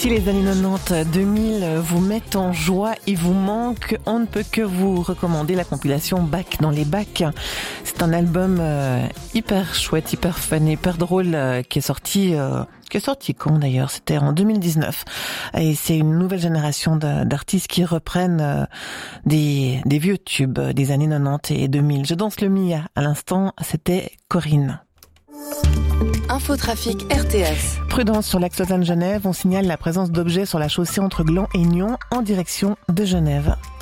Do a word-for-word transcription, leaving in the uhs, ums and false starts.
Si les années quatre-vingt-dix deux mille vous mettent en joie et vous manquent, on ne peut que vous recommander la compilation Bac dans les bacs. C'est un album euh, hyper chouette, hyper fun, hyper drôle euh, qui est sorti... Euh, qui est sorti quand d'ailleurs, c'était en deux mille dix-neuf. Et c'est une nouvelle génération d'artistes qui reprennent euh, des, des vieux tubes des années quatre-vingt-dix et deux mille. Je danse le Mia. À l'instant, c'était Corinne. Infotrafic R T S. Prudence sur l'axe Lausanne-Genève. On signale la présence d'objets sur la chaussée entre Gland et Nyon en direction de Genève.